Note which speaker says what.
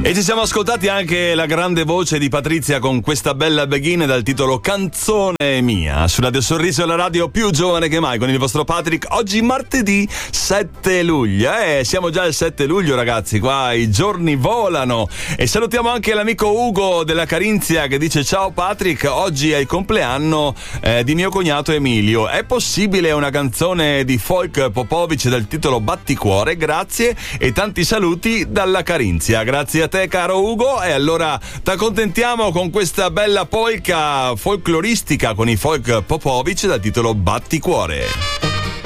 Speaker 1: E ci siamo ascoltati anche la grande voce di Patrizia con questa bella begin dal titolo Canzone mia, su Radio Sorriso, la radio più giovane che mai, con il vostro Patrick. Oggi martedì 7 luglio, siamo già al 7 luglio ragazzi, qua i giorni volano. E salutiamo anche l'amico Ugo della Carinzia che dice: ciao Patrick, oggi è il compleanno di mio cognato Emilio, è possibile una canzone di folk Popovic dal titolo Batticuore? Grazie e tanti saluti dalla Carinzia. Grazie a te caro Ugo, e allora ti accontentiamo con questa bella polka folcloristica con i folk Popovic dal titolo Batticuore.